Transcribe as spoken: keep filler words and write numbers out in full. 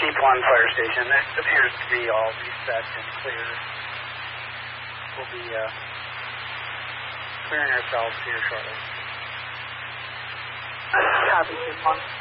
Keep One Fire Station. That appears to be all reset and clear. We'll be uh, clearing ourselves here shortly. Copy, Keep One.